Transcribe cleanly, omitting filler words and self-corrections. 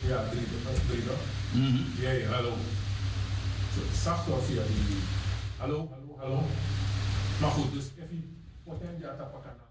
Ja, drie toch? Ja, hallo. Zacht of via die... Hallo. Maar goed, dus even potent ja tapakana.